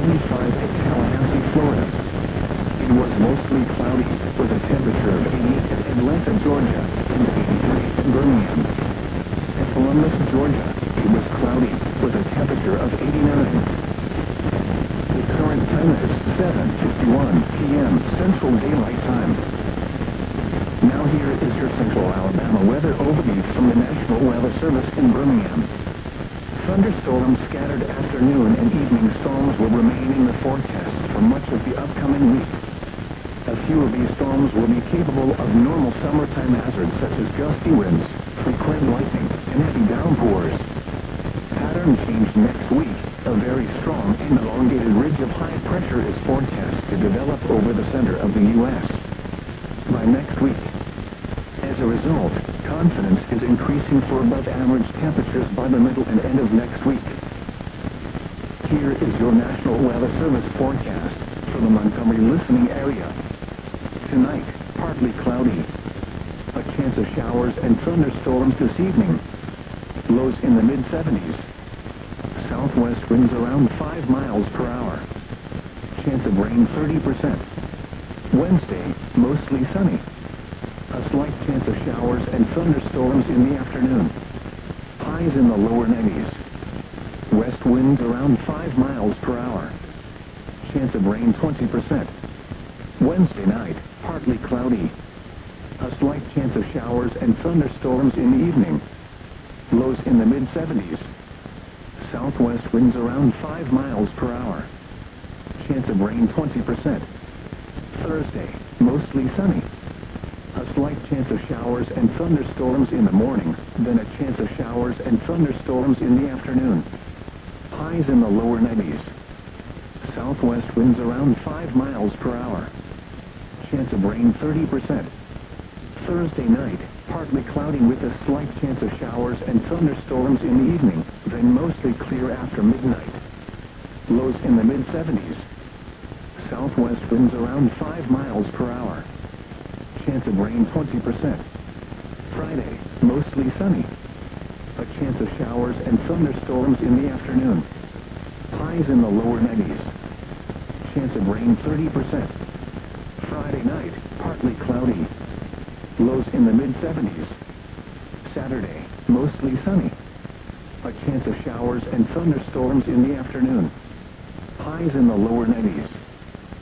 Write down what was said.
95 at Tallahassee, Florida. It was mostly cloudy, with a temperature of 80 at Atlanta, Georgia, and 83 in Birmingham. At Columbus, Georgia, it was cloudy, with a temperature of 89. The current time is 7:51 p.m. Central Daylight Time. Now here is your Central Alabama weather overview from the National Weather Service in Birmingham. Thunderstorms scattered afternoon and evening storms will remain in the forecast for much of the upcoming week. A few of these storms will be capable of normal summertime hazards such as gusty winds, frequent lightning, and heavy downpours. Pattern change next week. A very strong and elongated ridge of high pressure is forecast to develop over the center of the U.S. by next week. As a result, confidence is increasing for above-average temperatures by the middle and end of next week. Here is your National Weather Service forecast for the Montgomery listening area. Tonight, partly cloudy. A chance of showers and thunderstorms this evening. Lows in the mid-70s. Southwest winds around 5 miles per hour. Chance of rain 30%. Wednesday, mostly sunny. A slight chance of showers and thunderstorms in the afternoon. Highs in the lower 90s. West winds around 5 miles per hour. Chance of rain 20%. Wednesday night, partly cloudy. A slight chance of showers and thunderstorms in the evening. Lows in the mid-70s. Southwest winds around 5 miles per hour. Chance of rain 20%. Thursday, mostly sunny. A slight chance of showers and thunderstorms in the morning, then a chance of showers and thunderstorms in the afternoon. Highs in the lower 90s. Southwest winds around 5 miles per hour. Chance of rain 30%. Thursday night, partly cloudy with a slight chance of showers and thunderstorms in the evening, then mostly clear after midnight. Lows in the mid-70s. Southwest winds around 5 miles per hour. Chance of rain 20%. Friday, mostly sunny. A chance of showers and thunderstorms in the afternoon. Highs in the lower 90s. Chance of rain 30%. Friday night, partly cloudy. Lows in the mid-70s. Saturday, mostly sunny. A chance of showers and thunderstorms in the afternoon. Highs in the lower 90s.